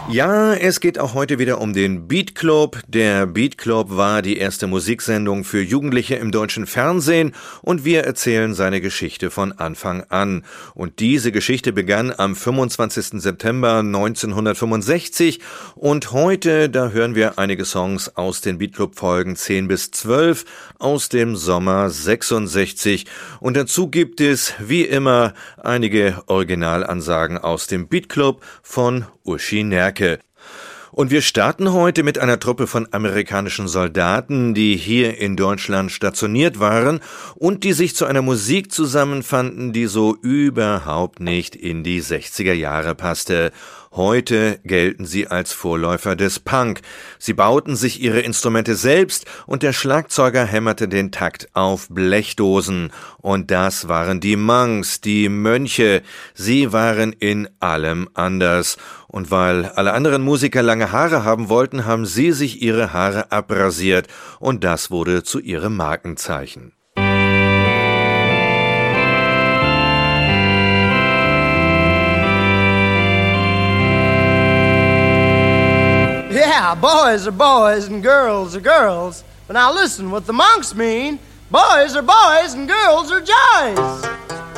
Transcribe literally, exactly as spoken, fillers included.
Ja, es geht auch heute wieder um den Beat Club. Der Beat Club war die erste Musiksendung für Jugendliche im deutschen Fernsehen und wir erzählen seine Geschichte von Anfang an. Und diese Geschichte begann am fünfundzwanzigsten September neunzehnhundertfünfundsechzig und heute, da hören wir einige Songs aus den Beat Club Folgen zehn bis zwölf aus dem Sommer sechsundsechzig. Und dazu gibt es, wie immer, einige Originalansagen aus dem Beat Club von Uschi Nerke. Und wir starten heute mit einer Truppe von amerikanischen Soldaten, die hier in Deutschland stationiert waren und die sich zu einer Musik zusammenfanden, die so überhaupt nicht in die sechziger Jahre passte. Heute gelten sie als Vorläufer des Punk. Sie bauten sich ihre Instrumente selbst und der Schlagzeuger hämmerte den Takt auf Blechdosen. Und das waren die Monks, die Mönche. Sie waren in allem anders. Und weil alle anderen Musiker lange Haare haben wollten, haben sie sich ihre Haare abrasiert. Und das wurde zu ihrem Markenzeichen. Yeah, boys are boys and girls are girls. But now listen what the monks mean. Boys are boys and girls are guys.